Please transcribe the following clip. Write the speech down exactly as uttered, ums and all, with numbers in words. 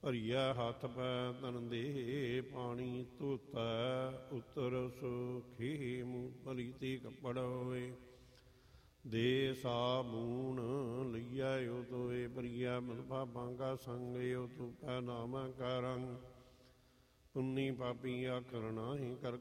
ਭਰੀਆ ਹੱਥ ਪੈ ਤਨ ਦੇ ਪਾਣੀ ਧੋਤਾ ਉਤਰ ਸੁਖੀ ਮੂੰਹ ਭਲੀਤੀ ਕੱਪੜ ਹੋਏ ਦੇ ਸਾਬੂਨ ਲਈਆ ਯੋ ਤੋਏ ਭਰੀਆ ਮਲਫਾ ਬਾਂਗਾ ਸੰਗ ਯੋ ਤੂੰ ਪੈ ਨਾਮ ਕਾ ਰੰਗ ਪੁੰਨੀ ਪਾਪੀ ਆਖਰ ਨਾਹੀ ਕਰ